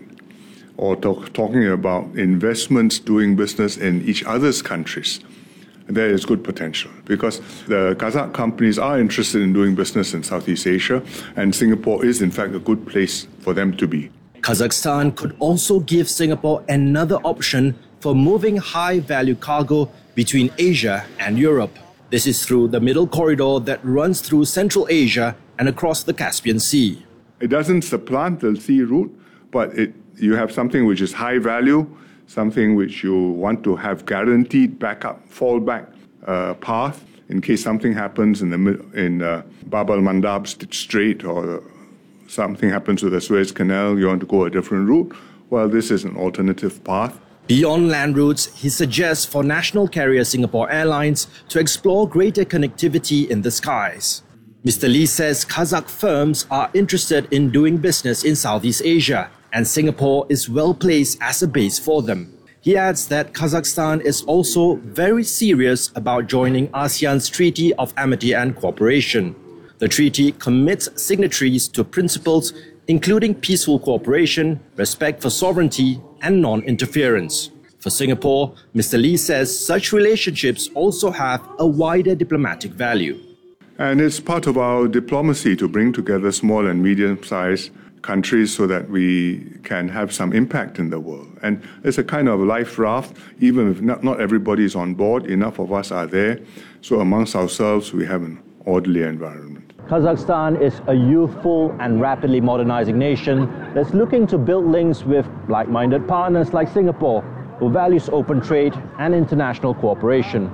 or talk, talking about investments doing business in each other's countries, there is good potential because the Kazakh companies are interested in doing business in Southeast Asia, and Singapore is in fact a good place for them to be. Kazakhstan could also give Singapore another option for moving high-value cargo between Asia and Europe. This is through the middle corridor that runs through Central Asia and across the Caspian Sea. It doesn't supplant the sea route, but it you have something which is high value, something which you want to have guaranteed backup, fallback uh, path in case something happens in the in uh, Bab al-Mandab Strait or something happens with the Suez Canal, you want to go a different route. Well, this is an alternative path. Beyond land routes, he suggests for national carrier Singapore Airlines to explore greater connectivity in the skies. Mister Lee says Kazakh firms are interested in doing business in Southeast Asia, and Singapore is well placed as a base for them. He adds that Kazakhstan is also very serious about joining ASEAN's Treaty of Amity and Cooperation. The treaty commits signatories to principles including peaceful cooperation, respect for sovereignty, and non-interference. For Singapore, Mister Lee says such relationships also have a wider diplomatic value. And it's part of our diplomacy to bring together small and medium-sized countries so that we can have some impact in the world. And it's a kind of life raft, even if not, not everybody is on board, enough of us are there. So amongst ourselves, we have an orderly environment. Kazakhstan is a youthful and rapidly modernizing nation that's looking to build links with like-minded partners like Singapore, who values open trade and international cooperation.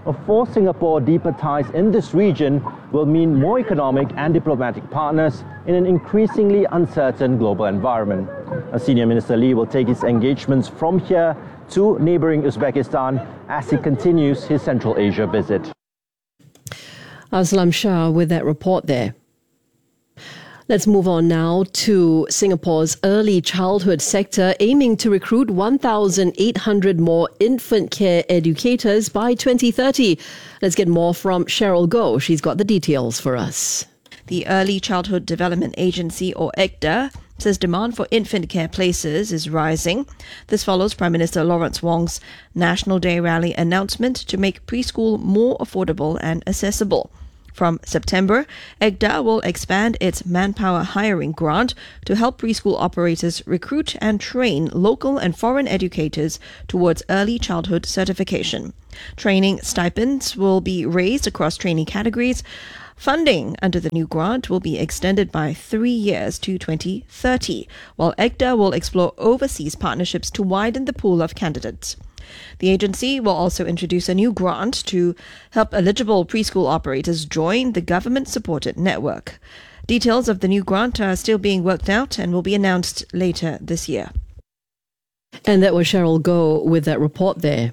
For Singapore, deeper ties in this region will mean more economic and diplomatic partners in an increasingly uncertain global environment. Senior Minister Lee will take his engagements from here to neighbouring Uzbekistan as he continues his Central Asia visit. Aslam Shah with that report there. Let's move on now to Singapore's early childhood sector, aiming to recruit one thousand eight hundred more infant care educators by twenty thirty. Let's get more from Cheryl Goh. She's got the details for us. The Early Childhood Development Agency, or E C D A, says demand for infant care places is rising. This follows Prime Minister Lawrence Wong's National Day rally announcement to make preschool more affordable and accessible. From September, E C D A will expand its manpower hiring grant to help preschool operators recruit and train local and foreign educators towards early childhood certification. Training stipends will be raised across training categories. Funding under the new grant will be extended by three years to twenty thirty, while E C D A will explore overseas partnerships to widen the pool of candidates. The agency will also introduce a new grant to help eligible preschool operators join the government-supported network. Details of the new grant are still being worked out and will be announced later this year. And that was Cheryl Goh with that report there.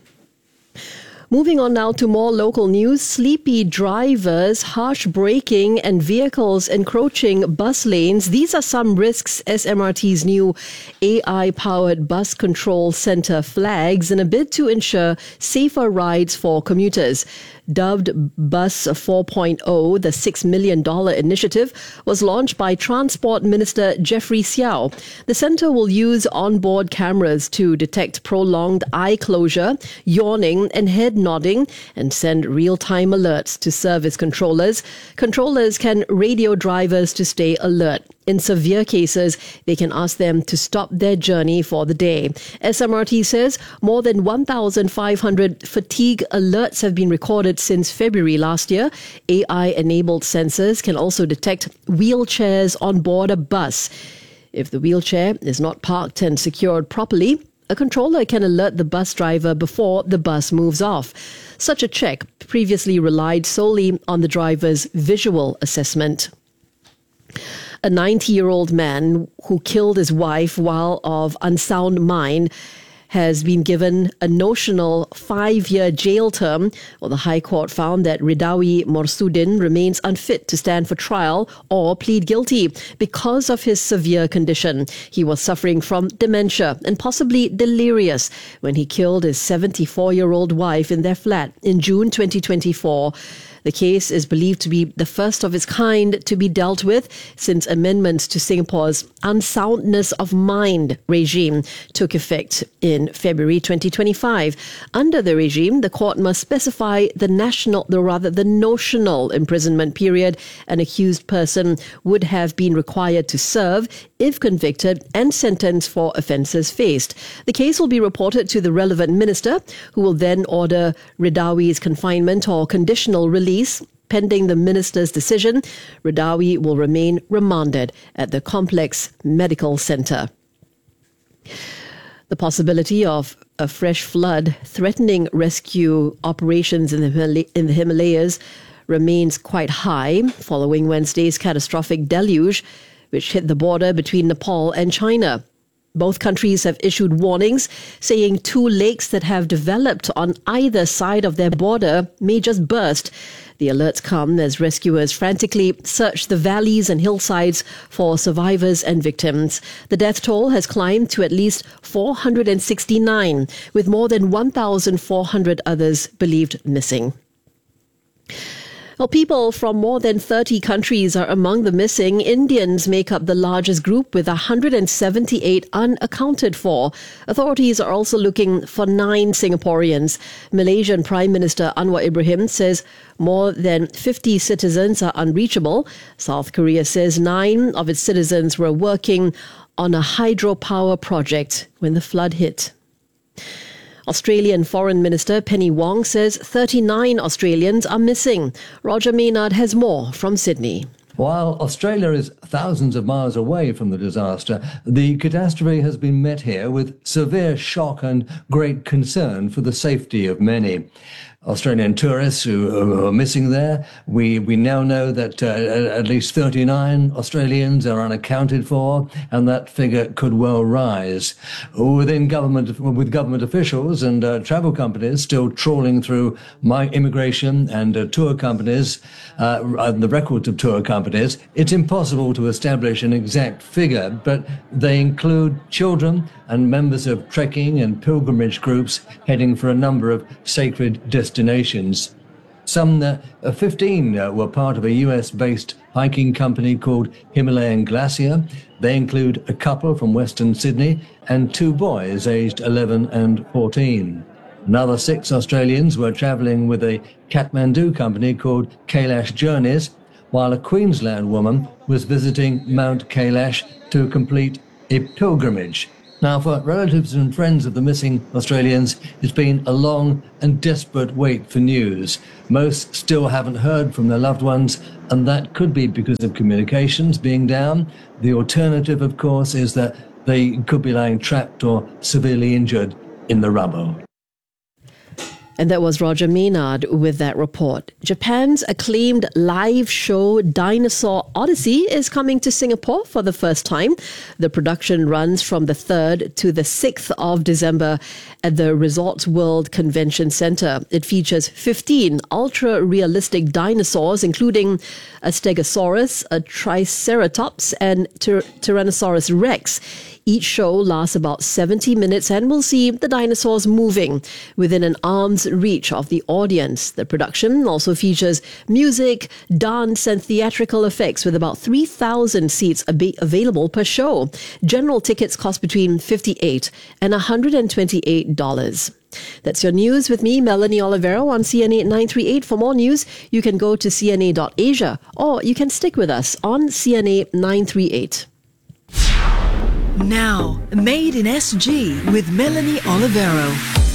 Moving on now to more local news. Sleepy drivers, harsh braking and vehicles encroaching bus lanes. These are some risks S M R T's new A I-powered bus control centre flags in a bid to ensure safer rides for commuters. Dubbed Bus four point oh, the six million dollars initiative was launched by Transport Minister Jeffrey Xiao. The centre will use onboard cameras to detect prolonged eye closure, yawning and head nodding and send real-time alerts to service controllers. Controllers can radio drivers to stay alert. In severe cases, they can ask them to stop their journey for the day. S M R T says more than one thousand five hundred fatigue alerts have been recorded since February last year. A I-enabled sensors can also detect wheelchairs on board a bus. If the wheelchair is not parked and secured properly, a controller can alert the bus driver before the bus moves off. Such a check previously relied solely on the driver's visual assessment. A ninety-year-old man who killed his wife while of unsound mind has been given a notional five-year jail term. Well, the High Court found that Ridawi Morsuddin remains unfit to stand for trial or plead guilty because of his severe condition. He was suffering from dementia and possibly delirious when he killed his seventy-four-year-old wife in their flat in June twenty twenty-four. The case is believed to be the first of its kind to be dealt with since amendments to Singapore's unsoundness of mind regime took effect in February twenty twenty-five. Under the regime, the court must specify the national, or rather the notional imprisonment period an accused person would have been required to serve if convicted and sentenced for offences faced. The case will be reported to the relevant minister, who will then order Ridawi's confinement or conditional release. Pending the minister's decision, Ridawi will remain remanded at the Complex Medical Centre. The possibility of a fresh flood threatening rescue operations in the, Himala- in the Himalayas remains quite high following Wednesday's catastrophic deluge, which hit the border between Nepal and China. Both countries have issued warnings saying two lakes that have developed on either side of their border may just burst. The alerts come as rescuers frantically search the valleys and hillsides for survivors and victims. The death toll has climbed to at least four hundred sixty-nine, with more than one thousand four hundred others believed missing. Well, people from more than thirty countries are among the missing. Indians make up the largest group with one hundred seventy-eight unaccounted for. Authorities are also looking for nine Singaporeans. Malaysian Prime Minister Anwar Ibrahim says more than fifty citizens are unreachable. South Korea says nine of its citizens were working on a hydropower project when the flood hit. Australian Foreign Minister Penny Wong says thirty-nine Australians are missing. Roger Maynard has more from Sydney. While Australia is thousands of miles away from the disaster, the catastrophe has been met here with severe shock and great concern for the safety of many. Australian tourists who, who are missing there. We we now know that uh, at least thirty-nine Australians are unaccounted for, and that figure could well rise. Within government, with government officials and uh, travel companies still trawling through my immigration and uh, tour companies, uh, the records of tour companies, it's impossible to establish an exact figure, but they include children and members of trekking and pilgrimage groups heading for a number of sacred destinations. Some uh, fifteen uh, were part of a U S-based hiking company called Himalayan Glacier. They include a couple from Western Sydney and two boys aged eleven and fourteen. Another six Australians were travelling with a Kathmandu company called Kailash Journeys, while a Queensland woman was visiting Mount Kailash to complete a pilgrimage. Now, for relatives and friends of the missing Australians, it's been a long and desperate wait for news. Most still haven't heard from their loved ones, and that could be because of communications being down. The alternative, of course, is that they could be lying trapped or severely injured in the rubble. And that was Roger Maynard with that report. Japan's acclaimed live show Dinosaur Odyssey is coming to Singapore for the first time. The production runs from the third to the sixth of December at the Resorts World Convention Centre. It features fifteen ultra-realistic dinosaurs, including a Stegosaurus, a Triceratops, and Tyr- Tyrannosaurus Rex. Each show lasts about seventy minutes and will see the dinosaurs moving within an arm's reach of the audience. The production also features music, dance, and theatrical effects with about three thousand seats ab- available per show. General tickets cost between fifty-eight dollars and one hundred twenty-eight dollars. That's your news with me, Melanie Olivero, on C N A nine three eight. For more news, you can go to c n a dot asia or you can stick with us on C N A nine three eight. Now, Made in S G with Melanie Olivero.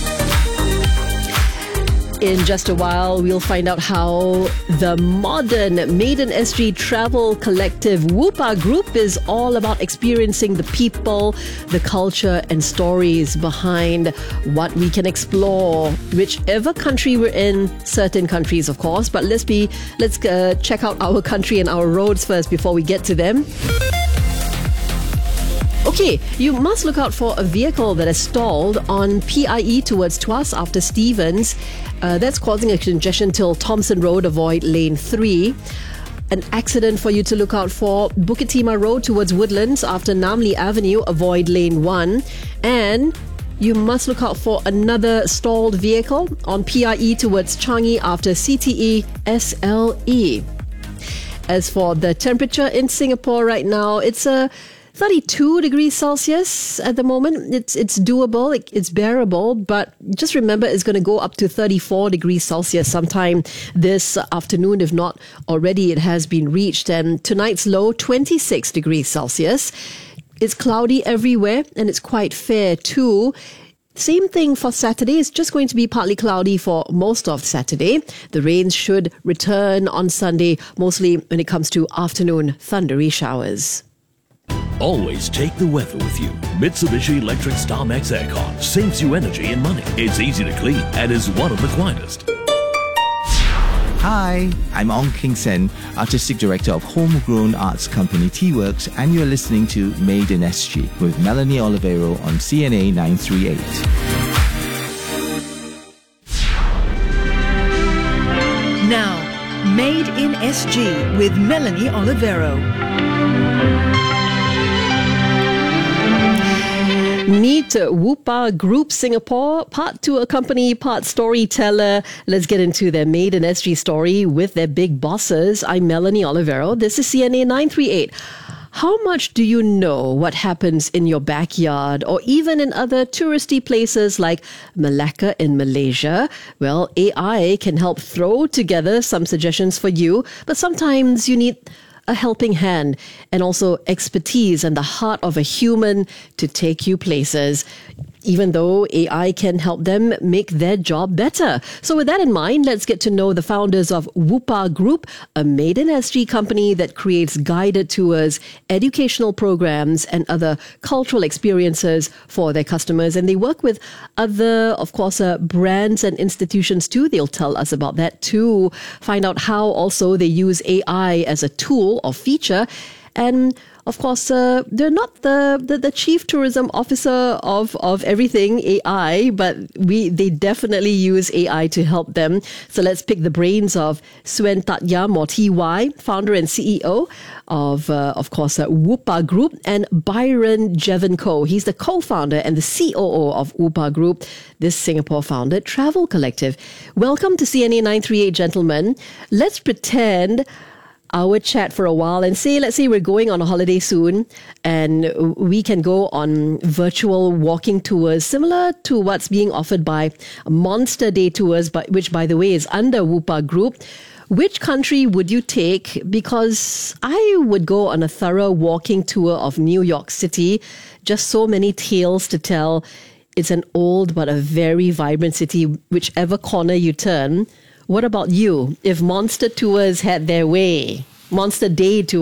In just a while, we'll find out how the modern Made in S G travel collective Whoopa Group is all about experiencing the people, the culture and stories behind what we can explore, whichever country we're in, certain countries of course, but let's be let's uh, check out our country and our roads first before we get to them. Okay, you must look out for a vehicle that is stalled on P I E towards Tuas after Stevens. Uh, that's causing a congestion till Thompson Road, avoid lane three. An accident for you to look out for, Bukit Timah Road towards Woodlands after Namli Avenue, avoid lane one. And you must look out for another stalled vehicle on P I E towards Changi after C T E S L E. As for the temperature in Singapore right now, it's a thirty-two degrees Celsius at the moment. It's it's doable, it, it's bearable, but just remember it's going to go up to thirty-four degrees Celsius sometime this afternoon, if not already it has been reached. And tonight's low, twenty-six degrees Celsius. It's cloudy everywhere and it's quite fair too. Same thing for Saturday. It's just going to be partly cloudy for most of Saturday. The rains should return on Sunday, mostly when it comes to afternoon thundery showers. Always take the weather with you. Mitsubishi Electric StarMax Aircon saves you energy and money. It's easy to clean and is one of the quietest. Hi, I'm Ong King Sen, Artistic Director of homegrown arts company T-Works, and you're listening to Made in S G with Melanie Olivero on C N A nine three eight. Now, Made in S G with Melanie Olivero. Meet Whoopa Group Singapore, part tour company, part storyteller. Let's get into their Made in S G story with their big bosses. I'm Melanie Olivero. This is C N A nine three eight. How much do you know what happens in your backyard or even in other touristy places like Malacca in Malaysia? Well, A I can help throw together some suggestions for you, but sometimes you need a helping hand and also expertise and the heart of a human to take you places. even though A I can help them make their job better. So with that in mind, let's get to know the founders of Woopa Group, a Made in S G company that creates guided tours, educational programs, and other cultural experiences for their customers. And they work with other, of course, uh, brands and institutions too. They'll tell us about that too. Find out how also they use A I as a tool or feature. And of course, uh, they're not the, the, the chief tourism officer of, of everything A I, but we they definitely use A I to help them. So let's pick the brains of Suen Tat Yam, or T Y, founder and C E O of, uh, of course, uh, Woopa Group, and Byron Jevenko. He's the co-founder and the C O O of Woopa Group, this Singapore-founded travel collective. Welcome to C N A nine three eight, gentlemen. Let's pretend our chat for a while and say, let's say we're going on a holiday soon and we can go on virtual walking tours similar to what's being offered by Monster Day Tours, but which, by the way, is under Woopa Group. Which country would you take? Because I would go on a thorough walking tour of New York City. Just so many tales to tell. It's an old but a very vibrant city, whichever corner you turn. What about you? If Monster Tours had their way, Monster Day Tours,